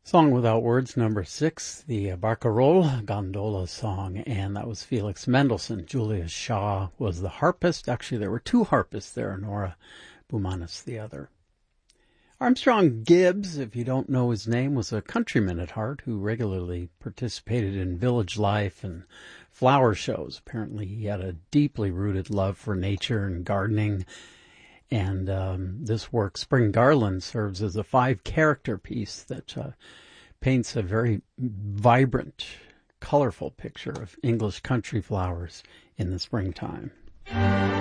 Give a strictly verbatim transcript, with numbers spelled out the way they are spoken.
Song Without Words, number six, the Barcarolle Gondola song, and that was Felix Mendelssohn. Julia Shaw was the harpist. Actually, there were two harpists there, Nora Boumanis the other. Armstrong Gibbs, if you don't know his name, was a countryman at heart who regularly participated in village life and flower shows. Apparently, he had a deeply rooted love for nature and gardening. And um, this work, Spring Garland, serves as a five-character piece that uh, paints a very vibrant, colorful picture of English country flowers in the springtime.